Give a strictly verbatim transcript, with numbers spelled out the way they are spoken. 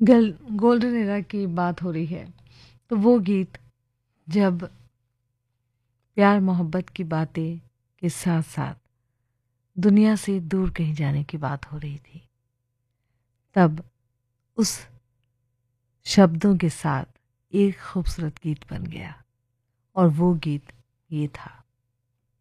गल golden era की बात हो रही है तो वो गीत जब प्यार मोहब्बत की बातें के साथ साथ दुनिया से दूर कहीं जाने की बात हो रही थी, तब उस शब्दों के साथ एक खूबसूरत गीत बन गया और वो गीत ये था।